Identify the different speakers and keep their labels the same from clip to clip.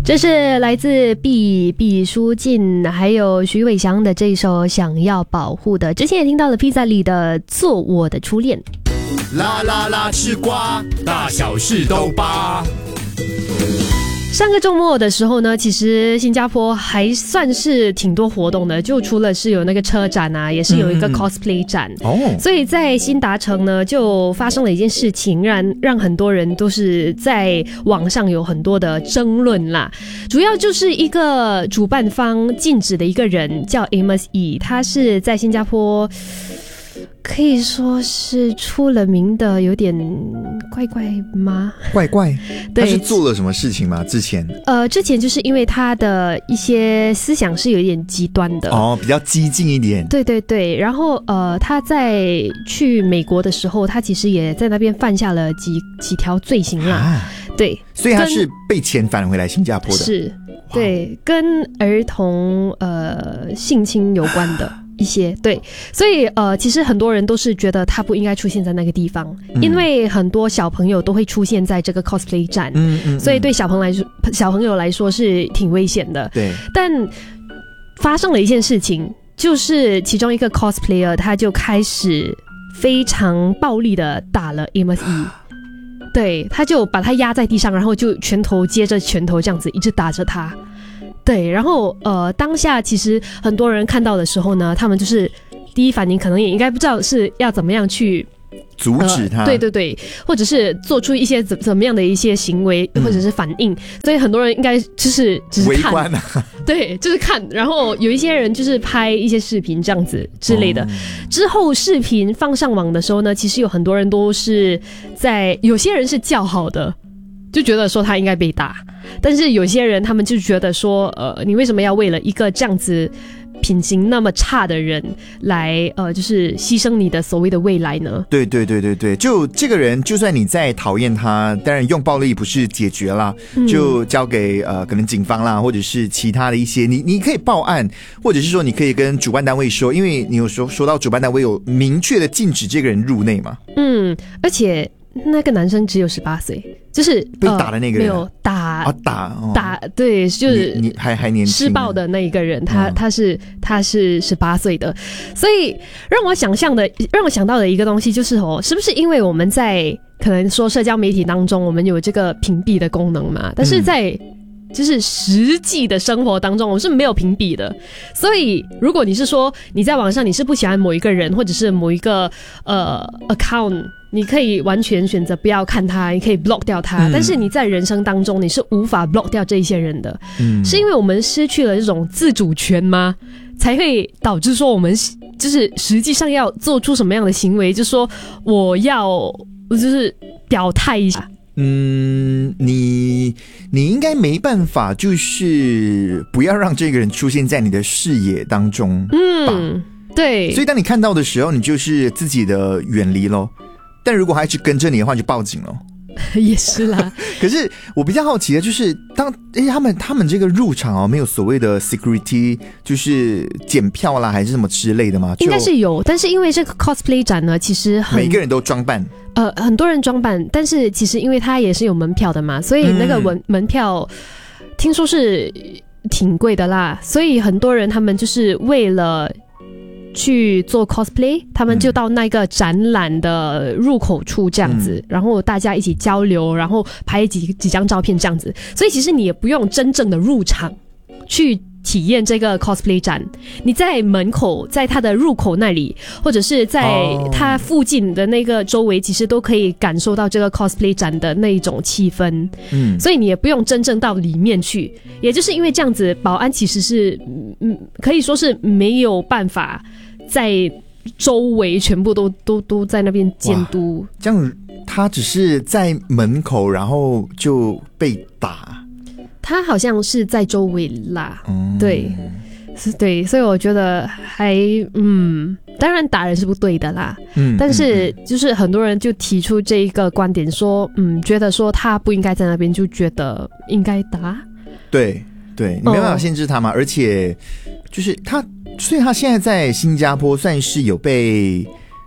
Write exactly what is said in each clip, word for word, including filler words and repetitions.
Speaker 1: 这是来自毕毕书尽还有徐伟翔的这一首《想要保护的》。之前也听到了披萨里的《做我的初恋》。
Speaker 2: 啦啦啦吃瓜，大小事都扒。
Speaker 1: 上个周末的时候呢，其实新加坡还算是挺多活动的，就除了是有那个车展啊，也是有一个 cosplay 展、嗯哦、所以在新达城呢就发生了一件事情，让让很多人都是在网上有很多的争论啦。主要就是一个主办方禁止的一个人叫 Amos E， 他是在新加坡可以说是出了名的有点怪怪吗？
Speaker 3: 怪怪？
Speaker 1: 对，
Speaker 3: 他是做了什么事情吗？之前？
Speaker 1: 呃，之前就是因为他的一些思想是有点极端的
Speaker 3: 哦，比较激进一点。
Speaker 1: 对对对，然后呃，他在去美国的时候，他其实也在那边犯下了几几条罪行啦。啊、对，
Speaker 3: 所以他是被遣返回来新加坡的。
Speaker 1: 是，对，跟儿童呃性侵有关的。一些对，所以呃，其实很多人都是觉得他不应该出现在那个地方，嗯、因为很多小朋友都会出现在这个 cosplay 站，嗯嗯嗯，所以对小朋友来说，小朋友来说是挺危险的。对，但发生了一件事情，就是其中一个 cosplayer 他就开始非常暴力的打了 Amos E， 对，他就把他压在地上，然后就拳头接着拳头这样子一直打着他。对，然后呃，当下其实很多人看到的时候呢，他们就是第一反应可能也应该不知道是要怎么样去
Speaker 3: 阻止他、呃，
Speaker 1: 对对对，或者是做出一些怎怎么样的一些行为或者是反应，嗯、所以很多人应该就是只是看，围观啊、对，就是看，然后有一些人就是拍一些视频这样子之类的。哦、之后视频放上网的时候呢，其实有很多人都是在，有些人是叫好的。就觉得说他应该被打，但是有些人他们就觉得说，呃，你为什么要为了一个这样子品行那么差的人来，呃，就是牺牲你的所谓的未来呢？
Speaker 3: 对对对对对，就这个人，就算你再讨厌他，当然用暴力不是解决啦，嗯、就交给呃可能警方啦，或者是其他的一些，你你可以报案，或者是说你可以跟主办单位说，因为你有说说到主办单位有明确的禁止这个人入内嘛。
Speaker 1: 嗯，而且那个男生只有十八岁。就是
Speaker 3: 被打的那个人、
Speaker 1: 呃、没有打、
Speaker 3: 啊、打、哦、
Speaker 1: 打对，就是
Speaker 3: 你, 你还还年轻
Speaker 1: 施暴的那一个人，他、嗯、他是他是十八岁的，所以让我想象的让我想到的一个东西就是哦，是不是因为我们在可能说社交媒体当中我们有这个屏蔽的功能嘛？但是在、嗯就是实际的生活当中我是没有屏蔽的，所以如果你是说你在网上你是不喜欢某一个人或者是某一个呃 account， 你可以完全选择不要看他，你可以 block 掉他、嗯、但是你在人生当中你是无法 block 掉这些人的、嗯、是因为我们失去了这种自主权吗？才会导致说我们就是实际上要做出什么样的行为，就是说我要就是表态一下。
Speaker 3: 嗯，你你应该没办法，就是不要让这个人出现在你的视野当中。嗯，
Speaker 1: 对。
Speaker 3: 所以当你看到的时候，你就是自己的远离咯。但如果他一直跟着你的话，就报警咯。
Speaker 1: 也是啦。
Speaker 3: 可是我比较好奇的就是，当诶他们他们这个入场哦，没有所谓的 security， 就是检票啦，还是什么之类的吗？
Speaker 1: 应该是有，但是因为这个 cosplay 展呢，其实很
Speaker 3: 每个人都装扮。
Speaker 1: 呃，很多人装扮，但是其实因为它也是有门票的嘛，所以那个门、嗯、门票听说是挺贵的啦，所以很多人他们就是为了去做 cosplay， 他们就到那个展览的入口处这样子、嗯、然后大家一起交流，然后拍几几张照片这样子，所以其实你也不用真正的入场去体验这个 cosplay 展，你在门口，在它的入口那里，或者是在它附近的那个周围，其实都可以感受到这个 cosplay 展的那一种气氛。嗯，所以你也不用真正到里面去。也就是因为这样子，保安其实是嗯，可以说是没有办法在周围全部都都都在那边监督。
Speaker 3: 这样他只是在门口，然后就被打。
Speaker 1: 他好像是在周围啦，嗯、对，是对，所以我觉得还嗯，当然打人是不对的啦，嗯，但是就是很多人就提出这一个观点说，嗯，觉得说他不应该在那边，就觉得应该打，
Speaker 3: 对对，你没办法限制他嘛，哦、而且就是他，所以他现在在新加坡算是有被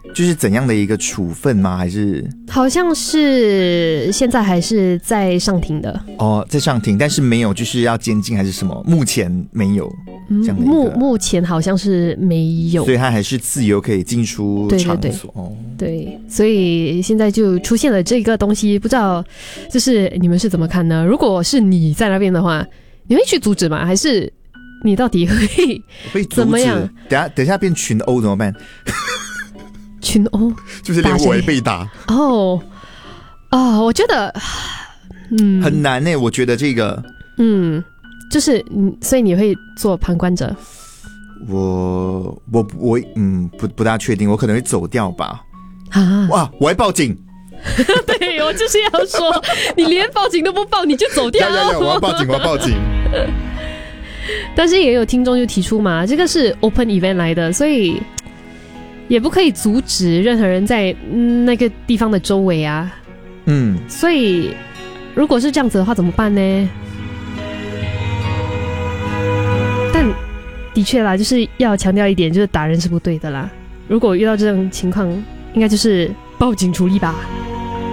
Speaker 3: 就是怎样的一个处分吗？还是
Speaker 1: 好像是现在还是在上庭的
Speaker 3: 哦，在上庭，但是没有就是要监禁还是什么？目前没有这样的一个、
Speaker 1: 嗯、目目前好像是没有，
Speaker 3: 所以他还是自由可以进出场所。
Speaker 1: 对对对、
Speaker 3: 哦、
Speaker 1: 对，所以现在就出现了这个东西，不知道就是你们是怎么看呢？如果是你在那边的话，你会去阻止吗？还是你到底会
Speaker 3: 会阻止
Speaker 1: 怎么样？
Speaker 3: 等下等下变群殴怎么办？
Speaker 1: 群殴
Speaker 3: 就是连我也被打
Speaker 1: 哦哦，我觉得嗯
Speaker 3: 很难呢、欸。我觉得这个
Speaker 1: 嗯，就是嗯，所以你会做旁观者？
Speaker 3: 我我我嗯不不大确定，我可能会走掉吧。
Speaker 1: 啊！
Speaker 3: 哇，我还报警！
Speaker 1: 对，我就是要说，你连报警都不报，你就走掉。
Speaker 3: 呀呀呀！我要报警，我要报警。
Speaker 1: 但是也有听众就提出嘛，这个是 open event 来的，所以也不可以阻止任何人在、嗯、那个地方的周围啊。
Speaker 3: 嗯，
Speaker 1: 所以如果是这样子的话，怎么办呢？但的确啦，就是要强调一点，就是打人是不对的啦。如果遇到这种情况，应该就是报警处理吧。